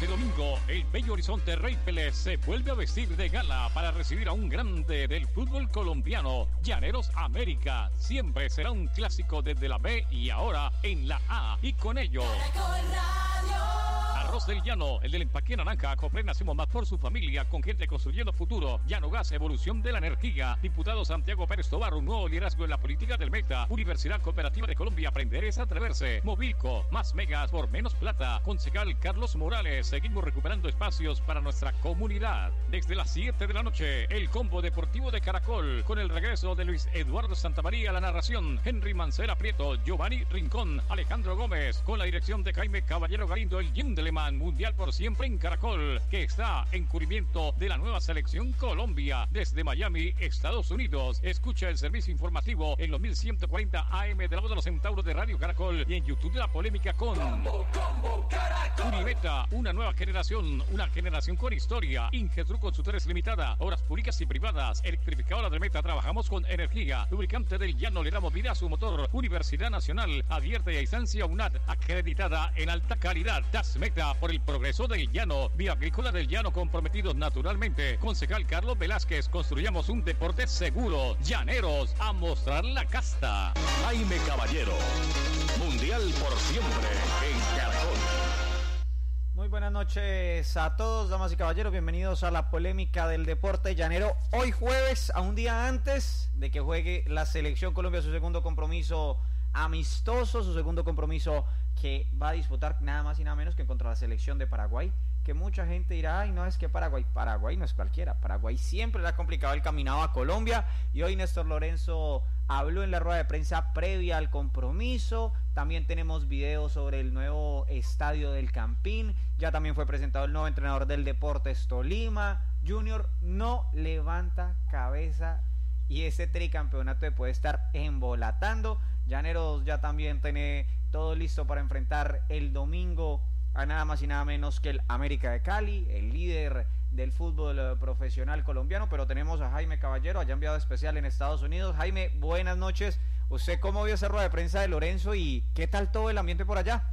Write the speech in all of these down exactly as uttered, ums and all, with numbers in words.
Este domingo, el Bello Horizonte Rey Pelé se vuelve a vestir de gala para recibir a un grande del fútbol colombiano. Llaneros América siempre será un clásico desde la B y ahora en la A. Y con ello... Arroz del Llano, el del empaque naranja, Copre nacimos más por su familia, con gente construyendo futuro. Llano Gas, evolución de la energía. Diputado Santiago Pérez Tobar, un nuevo liderazgo en la política del Meta. Universidad Cooperativa de Colombia, aprender es atreverse. Movilco, más megas por menos plata. Concejal Carlos Morales, seguimos recuperando espacios para nuestra comunidad. Desde las siete de la noche, el combo deportivo de Caracol, con el regreso de Luis Eduardo Santamaría a la narración, Henry Mancera Prieto, Giovanni Rincón, Alejandro Gómez, con la dirección de Jaime Caballero Galindo, el Gentleman. Mundial por siempre en Caracol, que está en cubrimiento de la nueva selección Colombia desde Miami, Estados Unidos. Escucha el servicio informativo en los mil ciento cuarenta A M de la voz de los centauros de Radio Caracol y en YouTube de La Polémica con Combo, Combo, Caracol. Unimeta, una nueva generación, una generación con historia. Ingetru Consultores Limitada, obras públicas y privadas. Electrificadora del Meta, trabajamos con energía. Lubricante del Llano, le damos vida a su motor. Universidad Nacional, abierta y a instancia U N A D, acreditada en alta calidad. Das Meta, por el progreso del Llano. Vía Agrícola del Llano, comprometidos naturalmente. Concejal Carlos Velázquez, construyamos un deporte seguro. Llaneros, a mostrar la casta. Jaime Caballero, Mundial por siempre en Caracol. Muy buenas noches a todos, damas y caballeros, bienvenidos a la polémica del deporte llanero. Hoy jueves, a un día antes de que juegue la Selección Colombia su segundo compromiso amistoso, su segundo compromiso que va a disputar nada más y nada menos que contra la selección de Paraguay, que mucha gente dirá, ay no, es que Paraguay, Paraguay no es cualquiera, Paraguay siempre le ha complicado el caminado a Colombia, y hoy Néstor Lorenzo habló en la rueda de prensa previa al compromiso. También tenemos videos sobre el nuevo estadio del Campín, ya también fue presentado el nuevo entrenador del Deportes Tolima. Junior no levanta cabeza y ese tricampeonato puede estar embolatando. Llaneros ya también tiene todo listo para enfrentar el domingo a nada más y nada menos que el América de Cali, el líder del fútbol profesional colombiano. Pero tenemos a Jaime Caballero, allá enviado especial en Estados Unidos. Jaime, buenas noches. ¿Usted cómo vio esa rueda de prensa de Lorenzo y qué tal todo el ambiente por allá?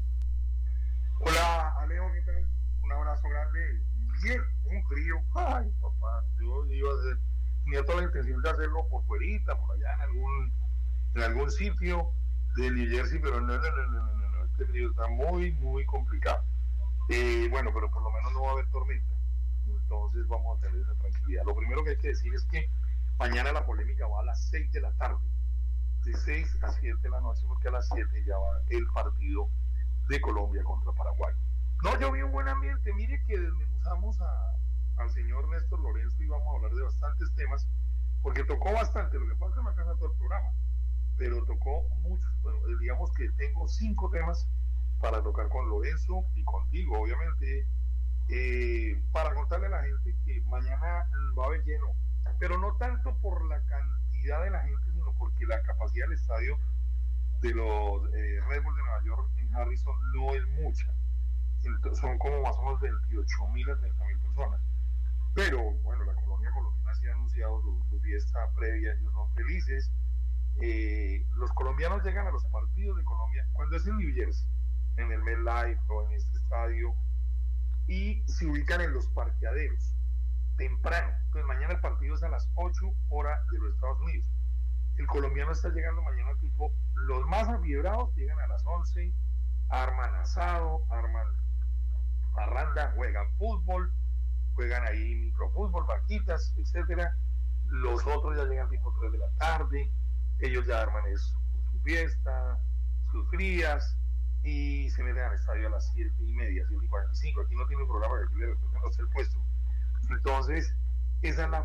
Hola, Alejo, ¿qué tal? Un abrazo grande. Bien, un frío. Ay, papá, yo iba a hacer, tenía toda la intención de hacerlo por fuerita, por allá en algún en algún sitio de New Jersey, pero no, no, no, no, no, no, este frío está muy, muy complicado. Eh, bueno, pero por lo menos no va a haber tormenta, entonces vamos a tener esa tranquilidad. Lo primero que hay que decir es que mañana la polémica va a las seis de la tarde, de seis a siete de la noche, porque a las siete ya va el partido de Colombia contra Paraguay. No, yo vi un buen ambiente. Mire que desmenuzamos a, al señor Néstor Lorenzo y vamos a hablar de bastantes temas, porque tocó bastante. Lo que pasa es que no alcanza todo el programa, pero tocó muchos. Bueno, digamos que tengo cinco temas para tocar con Lorenzo y contigo, obviamente, eh, para contarle a la gente que mañana va a haber lleno, pero no tanto por la cantidad de la gente, sino porque la capacidad del estadio de los eh, Red Bull de Nueva York en Harrison no es mucha. Entonces, son como más o menos veintiocho mil a treinta mil personas. Pero bueno, la colonia colombiana sí ha anunciado su, su fiesta previa, ellos son felices. Eh, los colombianos llegan a los partidos de Colombia cuando es en New Jersey, en el MetLife o en este estadio, y se ubican en los parqueaderos temprano. Entonces mañana el partido es a las ocho horas de los Estados Unidos. El colombiano está llegando mañana, tipo, los más afiebrados llegan a las once, arman asado, arman parranda, juegan fútbol, juegan ahí microfútbol, vaquitas, etcétera. Los otros ya llegan tipo tres de la tarde, ellos ya arman eso, su fiesta, sus frías, y se meten al estadio a las siete y media, siete y cuarenta y cinco. Aquí no tiene un programa que le no el puesto. Entonces, esa es la